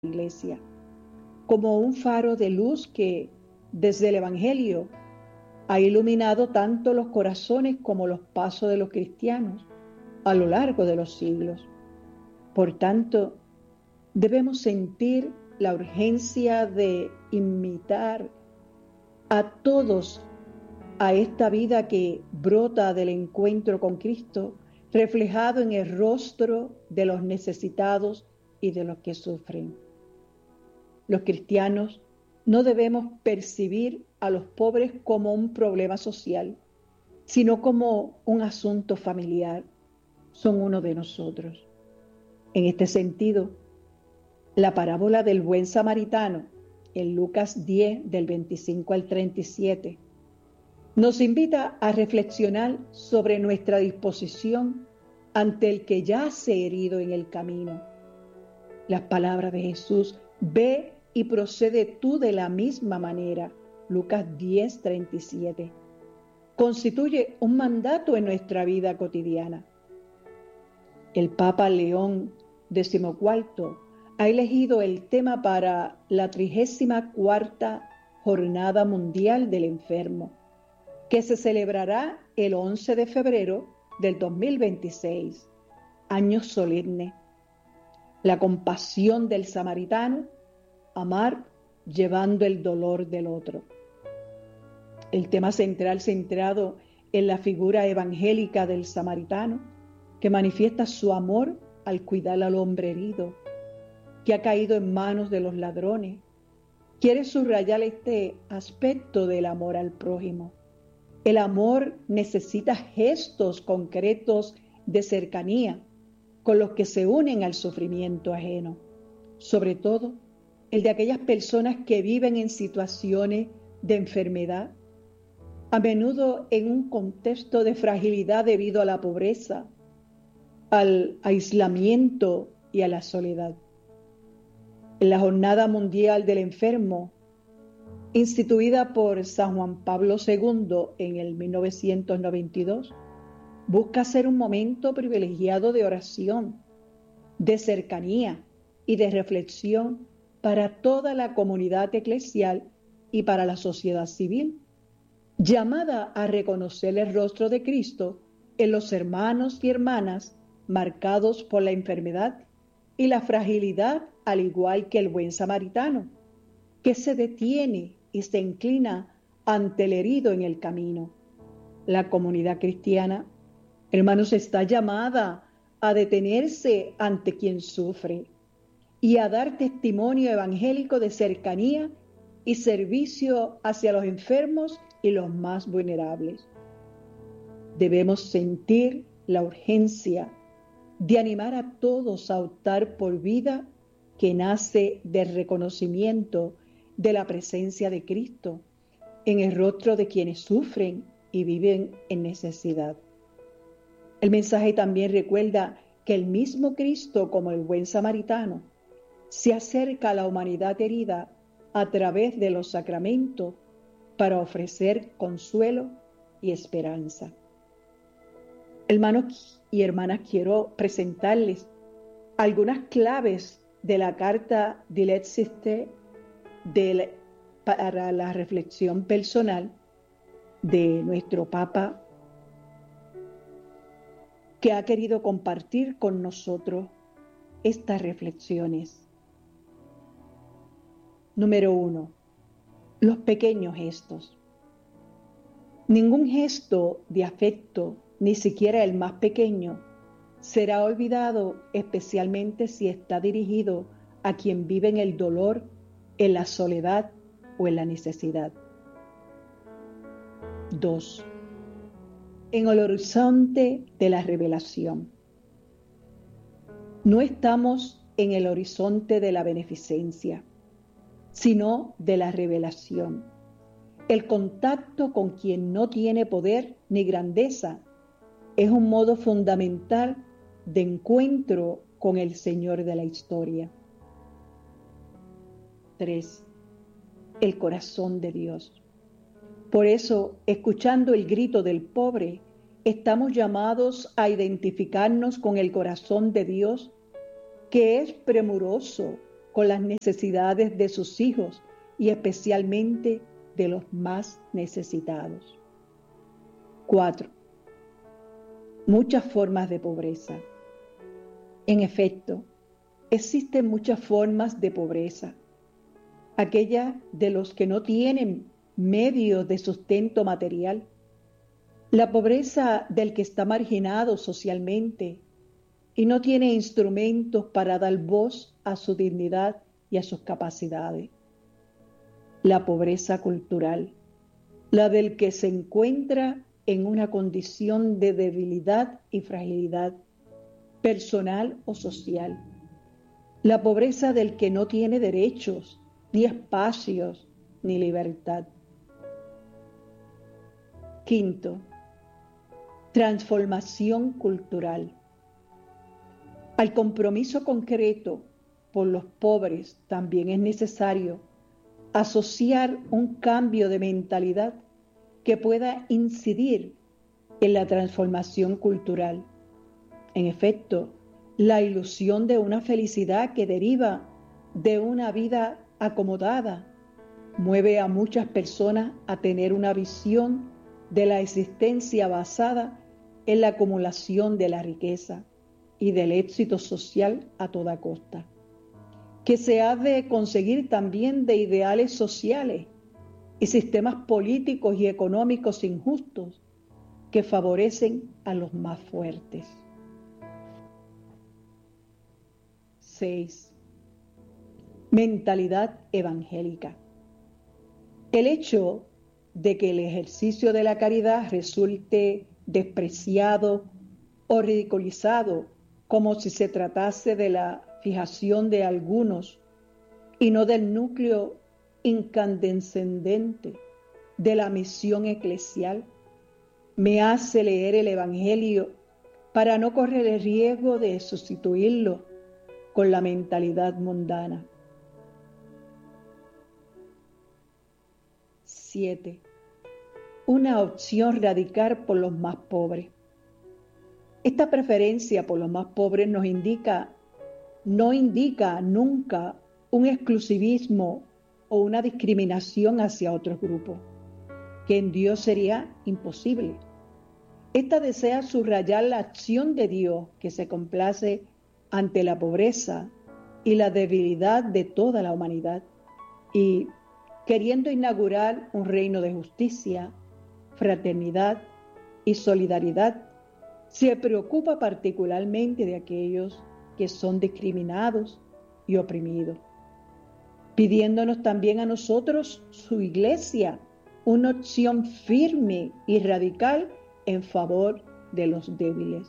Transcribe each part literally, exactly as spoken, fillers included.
Iglesia, como un faro de luz que desde el Evangelio ha iluminado tanto los corazones como los pasos de los cristianos a lo largo de los siglos. Por tanto, debemos sentir la urgencia de invitar a todos a esta vida que brota del encuentro con Cristo, reflejado en el rostro de los necesitados y de los que sufren. Los cristianos no debemos percibir a los pobres como un problema social, sino como un asunto familiar. Son uno de nosotros. En este sentido, la parábola del buen samaritano, en Lucas diez, del veinticinco al treinta y siete, nos invita a reflexionar sobre nuestra disposición ante el que yace herido en el camino. Las palabras de Jesús: ve y procede tú de la misma manera, Lucas diez, treinta y siete, constituye un mandato en nuestra vida cotidiana. El Papa León decimocuarto ha elegido el tema para la trigésima cuarta Jornada Mundial del Enfermo, que se celebrará el once de febrero del dos mil veintiséis, año solemne. La compasión del samaritano, amar llevando el dolor del otro. El tema central centrado en la figura evangélica del samaritano, que manifiesta su amor al cuidar al hombre herido, que ha caído en manos de los ladrones, quiere subrayar este aspecto del amor al prójimo. El amor necesita gestos concretos de cercanía con los que se unen al sufrimiento ajeno, sobre todo el de aquellas personas que viven en situaciones de enfermedad, a menudo en un contexto de fragilidad debido a la pobreza, al aislamiento y a la soledad. En la Jornada Mundial del Enfermo, instituida por San Juan Pablo segundo en el mil novecientos noventa y dos, busca ser un momento privilegiado de oración, de cercanía y de reflexión para toda la comunidad eclesial y para la sociedad civil, llamada a reconocer el rostro de Cristo en los hermanos y hermanas marcados por la enfermedad y la fragilidad, al igual que el buen samaritano, que se detiene y se inclina ante el herido en el camino. La comunidad cristiana, hermanos, está llamada a detenerse ante quien sufre y a dar testimonio evangélico de cercanía y servicio hacia los enfermos y los más vulnerables. Debemos sentir la urgencia de animar a todos a optar por vida que nace del reconocimiento de la presencia de Cristo en el rostro de quienes sufren y viven en necesidad. El mensaje también recuerda que el mismo Cristo, como el buen samaritano, se acerca a la humanidad herida a través de los sacramentos para ofrecer consuelo y esperanza. Hermanos y hermanas, quiero presentarles algunas claves de la carta de Lexiste de, para la reflexión personal de nuestro Papa, que ha querido compartir con nosotros estas reflexiones. Número uno, los pequeños gestos. Ningún gesto de afecto, ni siquiera el más pequeño, será olvidado, especialmente si está dirigido a quien vive en el dolor, en la soledad o en la necesidad. Dos, en el horizonte de la revelación. No estamos en el horizonte de la beneficencia, sino de la revelación. El contacto con quien no tiene poder ni grandeza es un modo fundamental de encuentro con el Señor de la historia. Tres, el corazón de Dios. Por eso, escuchando el grito del pobre, estamos llamados a identificarnos con el corazón de Dios, que es premuroso con las necesidades de sus hijos y especialmente de los más necesitados. Cuatro. Muchas formas de pobreza. En efecto, existen muchas formas de pobreza. Aquella de los que no tienen medios de sustento material. La pobreza del que está marginado socialmente y no tiene instrumentos para dar voz a su dignidad y a sus capacidades. La pobreza cultural, la del que se encuentra en una condición de debilidad y fragilidad personal o social. La pobreza del que no tiene derechos, ni espacios, ni libertad. Quinto, transformación cultural. Al compromiso concreto por los pobres también es necesario asociar un cambio de mentalidad que pueda incidir en la transformación cultural. En efecto, la ilusión de una felicidad que deriva de una vida acomodada mueve a muchas personas a tener una visión de la existencia basada en la acumulación de la riqueza y del éxito social a toda costa, que se ha de conseguir también de ideales sociales y sistemas políticos y económicos injustos que favorecen a los más fuertes. Seis. Mentalidad evangélica. El hecho de que el ejercicio de la caridad resulte despreciado o ridiculizado como si se tratase de la fijación de algunos y no del núcleo incandescente de la misión eclesial, me hace leer el Evangelio para no correr el riesgo de sustituirlo con la mentalidad mundana. Siete. Una opción radical por los más pobres. Esta preferencia por los más pobres nos indica, no indica nunca un exclusivismo o una discriminación hacia otros grupos, que en Dios sería imposible. Esta desea subrayar la acción de Dios que se complace ante la pobreza y la debilidad de toda la humanidad y queriendo inaugurar un reino de justicia, fraternidad y solidaridad, se preocupa particularmente de aquellos que son discriminados y oprimidos, pidiéndonos también a nosotros, su iglesia, una opción firme y radical en favor de los débiles.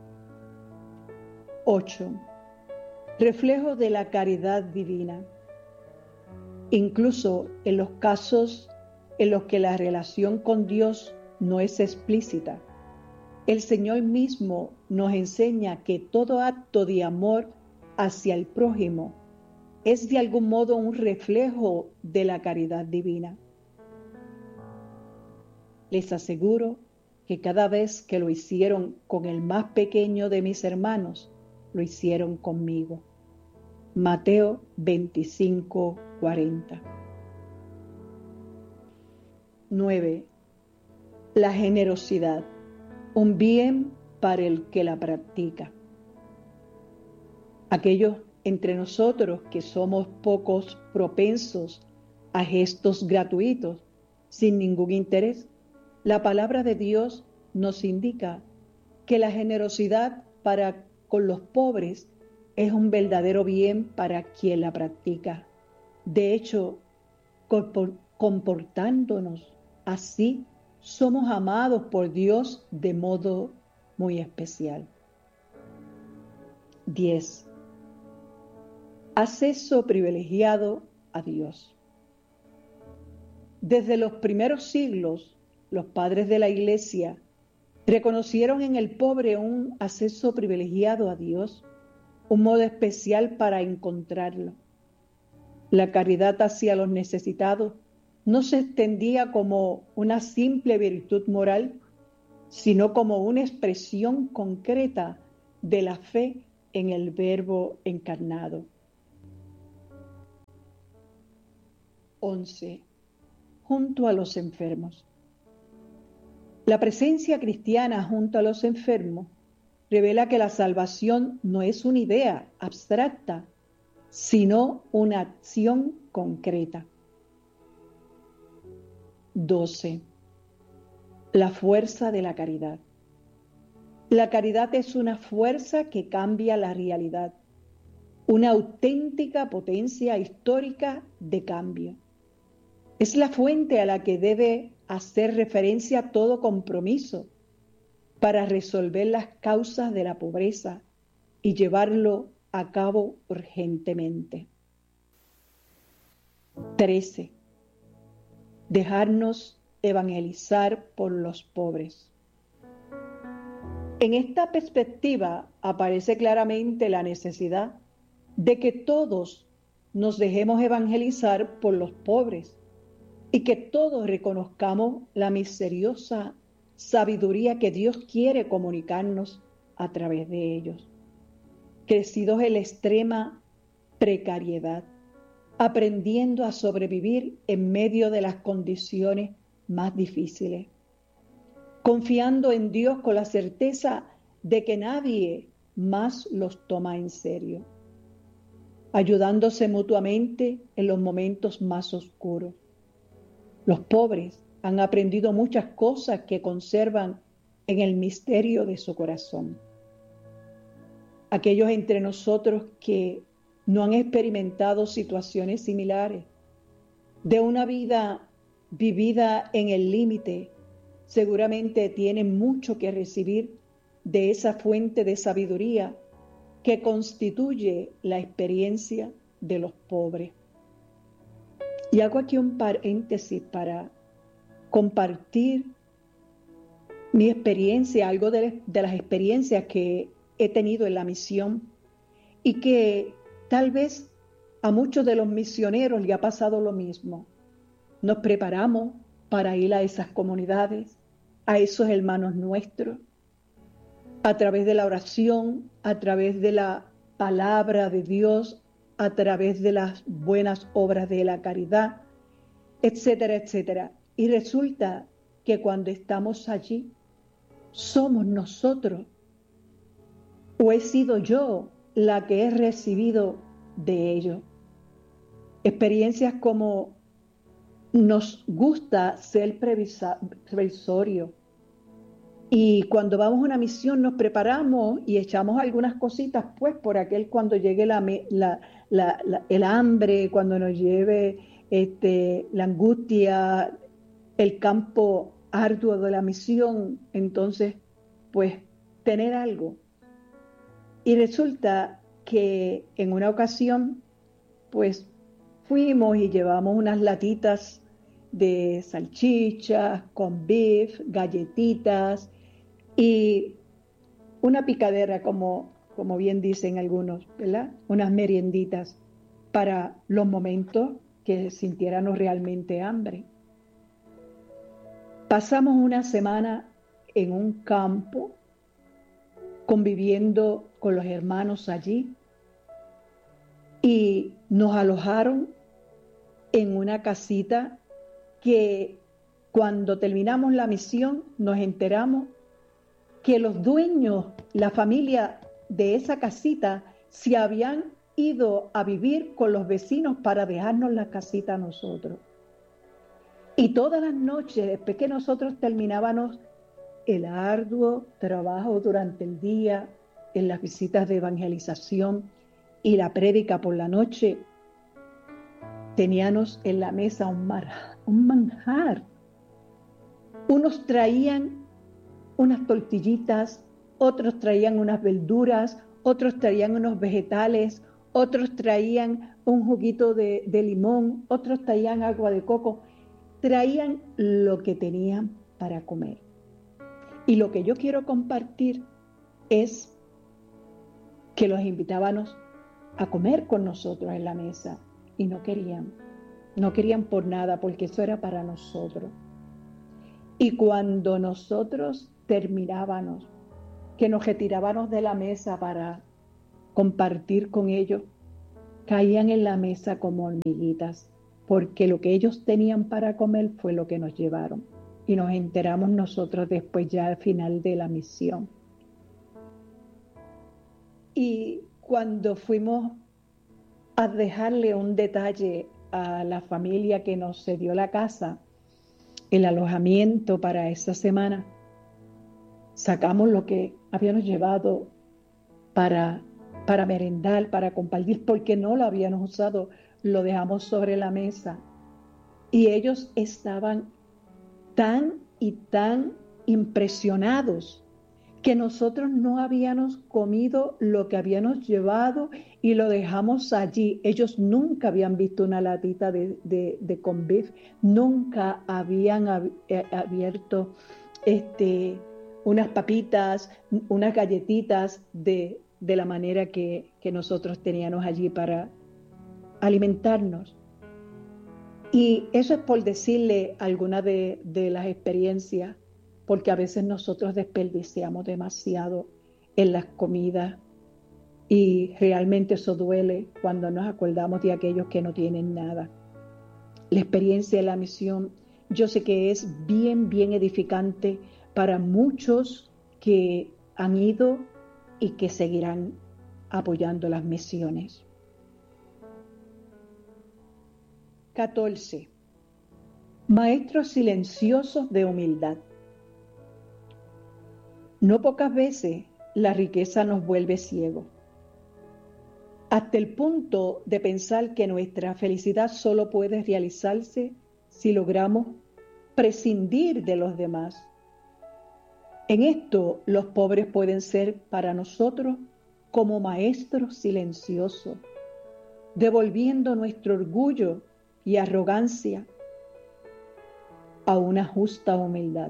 Ocho. Reflejo de la caridad divina. Incluso en los casos en los que la relación con Dios no es explícita, el Señor mismo nos enseña que todo acto de amor hacia el prójimo es de algún modo un reflejo de la caridad divina. Les aseguro que cada vez que lo hicieron con el más pequeño de mis hermanos, lo hicieron conmigo. Mateo veinticinco, cuarenta. Nueve. La generosidad, un bien para el que la practica. Aquellos entre nosotros que somos pocos propensos a gestos gratuitos, sin ningún interés, la palabra de Dios nos indica que la generosidad para con los pobres es un verdadero bien para quien la practica. De hecho, comportándonos así, somos amados por Dios de modo muy especial. Diez. Acceso privilegiado a Dios. Desde los primeros siglos, los padres de la Iglesia reconocieron en el pobre un acceso privilegiado a Dios, un modo especial para encontrarlo. La caridad hacia los necesitados no se extendía como una simple virtud moral, sino como una expresión concreta de la fe en el Verbo encarnado. once. Junto a los enfermos. La presencia cristiana junto a los enfermos revela que la salvación no es una idea abstracta, sino una acción concreta. doce. La fuerza de la caridad. La caridad es una fuerza que cambia la realidad, una auténtica potencia histórica de cambio. Es la fuente a la que debe hacer referencia todo compromiso para resolver las causas de la pobreza y llevarlo a cabo urgentemente. trece. Dejarnos evangelizar por los pobres. En esta perspectiva aparece claramente la necesidad de que todos nos dejemos evangelizar por los pobres y que todos reconozcamos la misteriosa sabiduría que Dios quiere comunicarnos a través de ellos. Crecidos en la extrema precariedad, aprendiendo a sobrevivir en medio de las condiciones más difíciles, confiando en Dios con la certeza de que nadie más los toma en serio, ayudándose mutuamente en los momentos más oscuros. Los pobres han aprendido muchas cosas que conservan en el misterio de su corazón. Aquellos entre nosotros que no han experimentado situaciones similares, de una vida vivida en el límite, seguramente tienen mucho que recibir de esa fuente de sabiduría que constituye la experiencia de los pobres. Y hago aquí un paréntesis para compartir mi experiencia, algo de, de las experiencias que he tenido en la misión y que tal vez a muchos de los misioneros le ha pasado lo mismo. Nos preparamos para ir a esas comunidades, a esos hermanos nuestros, a través de la oración, a través de la palabra de Dios, a través de las buenas obras de la caridad, etcétera, etcétera. Y resulta que cuando estamos allí, somos nosotros, o he sido yo la que he recibido de ellos. Experiencias como nos gusta ser previsorios. Y cuando vamos a una misión nos preparamos y echamos algunas cositas, pues por aquel cuando llegue la, la, la, la, el hambre, cuando nos lleve este, la angustia, el campo arduo de la misión, entonces pues tener algo. Y resulta que en una ocasión pues fuimos y llevamos unas latitas de salchichas con beef, galletitas y una picadera, como, como bien dicen algunos, ¿verdad? Unas merienditas para los momentos que sintiéramos realmente hambre. Pasamos una semana en un campo conviviendo con los hermanos allí y nos alojaron en una casita que cuando terminamos la misión nos enteramos que los dueños, la familia de esa casita, se habían ido a vivir con los vecinos para dejarnos la casita a nosotros. Y todas las noches, después que nosotros terminábamos el arduo trabajo durante el día, en las visitas de evangelización y la prédica por la noche, teníamos en la mesa un, mar, un manjar. Unos traían unas tortillitas, otros traían unas verduras, otros traían unos vegetales, otros traían un juguito de, de limón, otros traían agua de coco, traían lo que tenían para comer. Y lo que yo quiero compartir es que los invitábamos a comer con nosotros en la mesa y no querían, no querían por nada porque eso era para nosotros. Y cuando nosotros terminábamos, que nos retirábamos de la mesa para compartir con ellos, caían en la mesa como hormiguitas. porque lo que ellos tenían para comer fue lo que nos llevaron. Y nos enteramos nosotros después ya al final de la misión. Y cuando fuimos a dejarle un detalle a la familia que nos cedió la casa, el alojamiento para esa semana, sacamos lo que habíamos llevado para, para merendar, para compartir, porque no lo habíamos usado, lo dejamos sobre la mesa. Y ellos estaban tan y tan impresionados que nosotros no habíamos comido lo que habíamos llevado y lo dejamos allí. Ellos nunca habían visto una latita de, de, de corned beef, nunca habían ab abierto este, unas papitas, unas galletitas de, de la manera que, que nosotros teníamos allí para alimentarnos. Y eso es por decirle alguna de, de las experiencias, porque a veces nosotros desperdiciamos demasiado en las comidas y realmente eso duele cuando nos acordamos de aquellos que no tienen nada. La experiencia de la misión, yo sé que es bien, bien edificante para muchos que han ido y que seguirán apoyando las misiones. catorce. Maestros silenciosos de humildad. No pocas veces la riqueza nos vuelve ciegos, hasta el punto de pensar que nuestra felicidad solo puede realizarse si logramos prescindir de los demás. En esto, los pobres pueden ser para nosotros como maestros silenciosos, devolviendo nuestro orgullo y arrogancia a una justa humildad.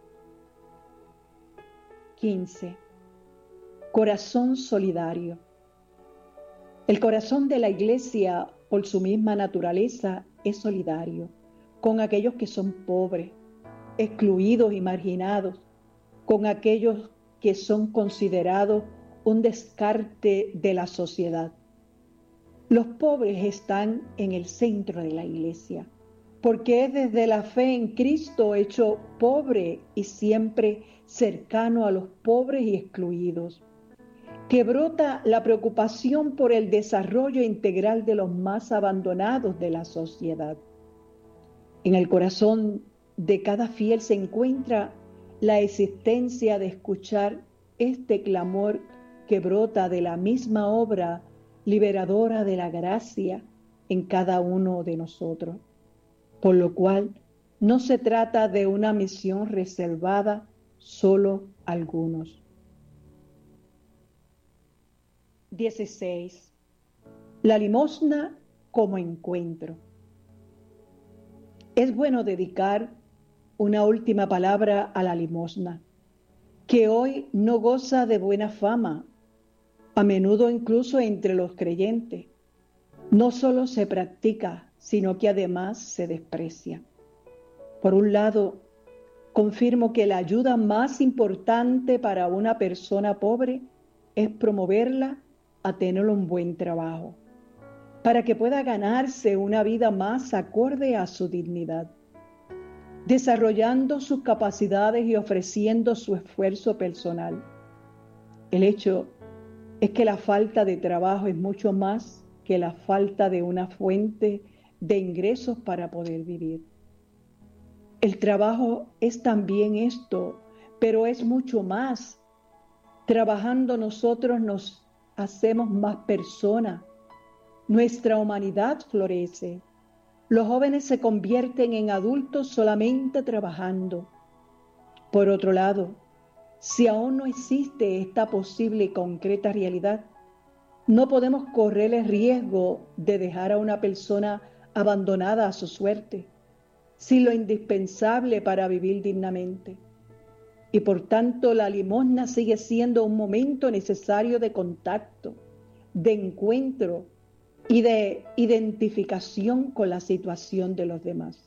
quince. Corazón solidario. El corazón de la Iglesia, por su misma naturaleza, es solidario con aquellos que son pobres, excluidos y marginados, con aquellos que son considerados un descarte de la sociedad. Los pobres están en el centro de la Iglesia, porque es desde la fe en Cristo hecho pobre y siempre cercano a los pobres y excluidos, que brota la preocupación por el desarrollo integral de los más abandonados de la sociedad. En el corazón de cada fiel se encuentra la existencia de escuchar este clamor que brota de la misma obra liberadora de la gracia en cada uno de nosotros, por lo cual no se trata de una misión reservada solo a algunos. dieciséis. La limosna como encuentro. Es bueno dedicar una última palabra a la limosna, que hoy no goza de buena fama, a menudo incluso entre los creyentes. No solo se practica, sino que además se desprecia. Por un lado, confirmo que la ayuda más importante para una persona pobre es promoverla a tener un buen trabajo, para que pueda ganarse una vida más acorde a su dignidad, desarrollando sus capacidades y ofreciendo su esfuerzo personal. El hecho es que la falta de trabajo es mucho más que la falta de una fuente de ingresos para poder vivir. El trabajo es también esto, pero es mucho más. Trabajando nosotros nos hacemos más personas. Nuestra humanidad florece. Los jóvenes se convierten en adultos solamente trabajando. Por otro lado, si aún no existe esta posible y concreta realidad, no podemos correr el riesgo de dejar a una persona abandonada a su suerte, sin lo indispensable para vivir dignamente. Y por tanto, la limosna sigue siendo un momento necesario de contacto, de encuentro y de identificación con la situación de los demás.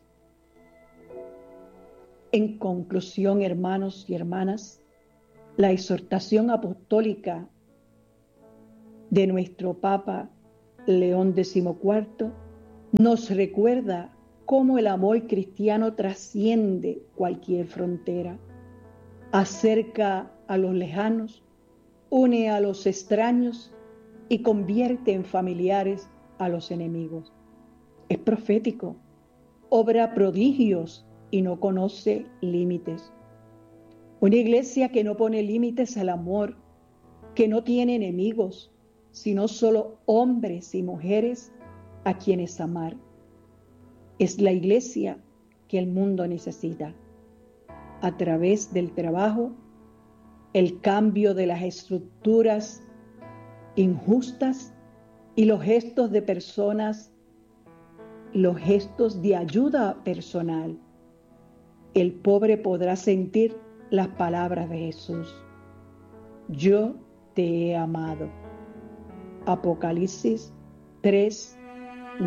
En conclusión, hermanos y hermanas, la exhortación apostólica de nuestro Papa León decimocuarto nos recuerda cómo el amor cristiano trasciende cualquier frontera, acerca a los lejanos, une a los extraños y convierte en familiares a los enemigos. Es profético, obra prodigios y no conoce límites. Una iglesia que no pone límites al amor, que no tiene enemigos, sino solo hombres y mujeres a quienes amar. Es la iglesia que el mundo necesita. A través del trabajo, el cambio de las estructuras injustas y los gestos de personas, los gestos de ayuda personal, el pobre podrá sentir las palabras de Jesús. Yo te he amado. Apocalipsis tres,